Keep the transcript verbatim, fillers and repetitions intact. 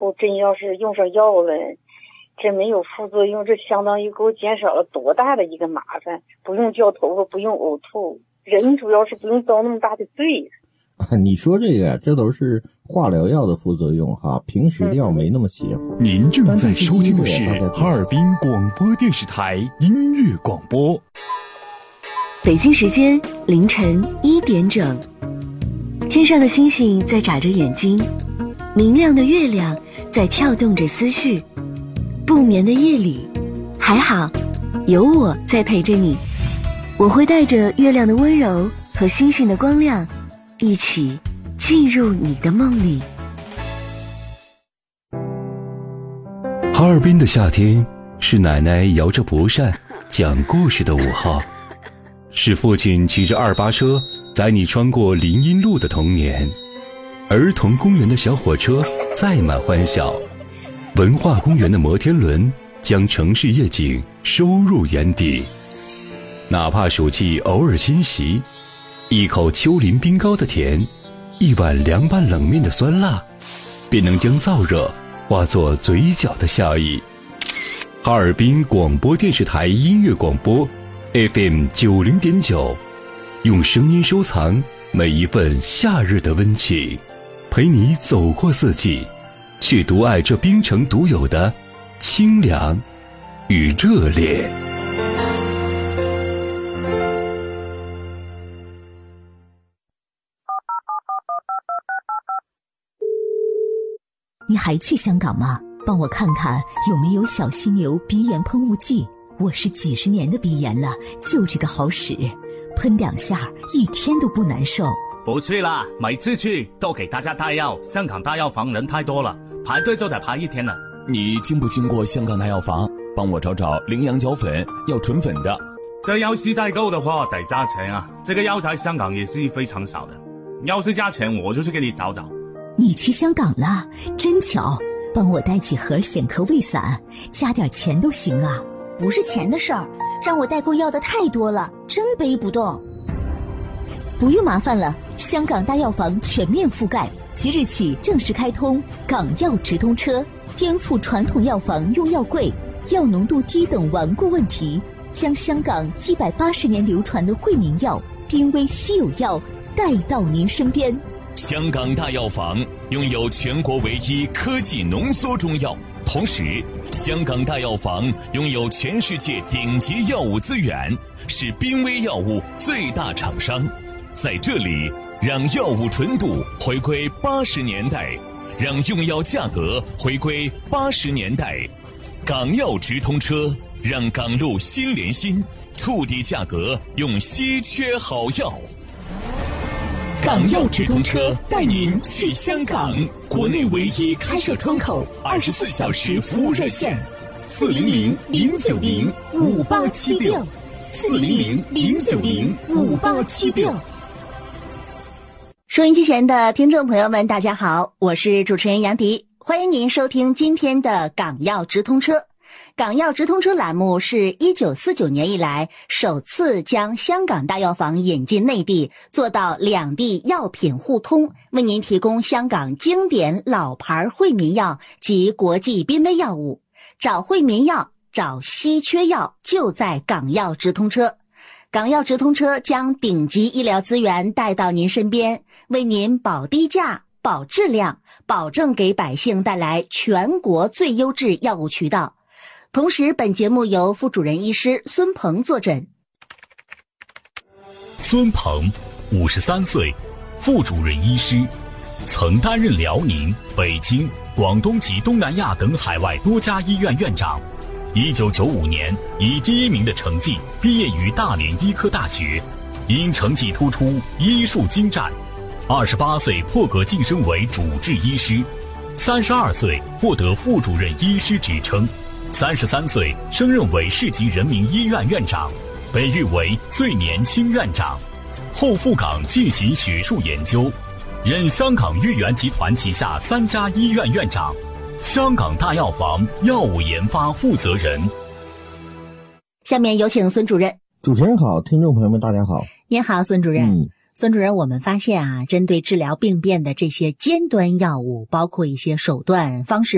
物真要是用上药了，这没有副作用，这相当于给我减少了多大的一个麻烦，不用掉头发，不用呕吐，人主要是不用遭那么大的罪。 你说这个这都是化疗药的副作用哈，平时的药没那么邪乎。 您正在收听的是哈尔滨广播电视台音乐广播。 北京时间凌晨一点整，天上的星星在眨着眼睛，明亮的月亮在跳动着思绪。不眠的夜里，还好有我在陪着你，我会带着月亮的温柔和星星的光亮，一起进入你的梦里。 哈尔滨的夏天是奶奶摇着蒲扇讲故事的午后，是父亲骑着二八车载你穿过林荫路的童年，儿童公园的小火车载满欢笑，文化公园的摩天轮将城市夜景收入眼底。哪怕暑气偶尔侵袭，一口丘陵冰糕的甜，一碗凉拌冷面的酸辣，便能将燥热化作嘴角的笑意。哈尔滨广播电视台音乐广播 F M 九零点九，用声音收藏每一份夏日的温情，陪你走过四季，去独爱这冰城独有的清凉与热烈。 你还去香港吗？帮我看看有没有小犀牛鼻炎喷雾剂，我是几十年的鼻炎了，就这个好使，喷两下一天都不难受。 不去啦，每次去都给大家带药，香港大药房人太多了，排队就得排一天了。 你经不经过香港大药房？帮我找找羚羊角粉，要纯粉的。 这要是代购的话得加钱啊，这个药在香港也是非常少的，要是加钱我就去给你找找。 你去香港了，真巧，帮我带几盒显科胃散，加点钱都行啊。 不是钱的事儿，让我代购要的太多了，真背不动。 不用麻烦了，香港大药房全面覆盖，即日起正式开通港药直通车，颠覆传统药房用药贵、药浓度低等顽固问题，将香港一百八十年流传的惠民药、濒危稀有药带到您身边。 香港大药房拥有全国唯一科技浓缩中药，同时香港大药房拥有全世界顶级药物资源，是濒危药物最大厂商。在这里，让药物纯度回归八十年代，让用药价格回归八十年代。港药直通车，让港路心连心，触底价格用稀缺好药。港药直通车带您去香港，国内唯一开设窗口，二十四小时服务热线：四零零零九零五八七六，四零零零九零五八七六。 收音机前的听众朋友们，大家好，我是主持人杨迪，欢迎您收听今天的港药直通车。港药直通车栏目是一九四九年以来首次将香港大药房引进内地，做到两地药品互通，为您提供香港经典老牌惠民药及国际濒危药物。找惠民药，找稀缺药，就在港药直通车。港药直通车将顶级医疗资源带到您身边，为您保低价、保质量，保证给百姓带来全国最优质药物渠道。同时，本节目由副主任医师孙鹏坐诊。 孙鹏，五十三岁，副主任医师，曾担任辽宁、北京、广东及东南亚等海外多家医院院长。一九九五年以第一名的成绩毕业于大连医科大学，因成绩突出，医术精湛。二十八岁破格晋升为主治医师，三十二岁获得副主任医师职称。三十三岁升任为市级人民医院院长，被誉为最年轻院长。后赴港进行学术研究，任香港豫园集团旗下三家医院院长，香港大药房药物研发负责人。 下面有请孙主任。 主持人好，听众朋友们大家好。 您好，孙主任。 嗯， 孙主任，我们发现啊，针对治疗病变的这些尖端药物，包括一些手段方式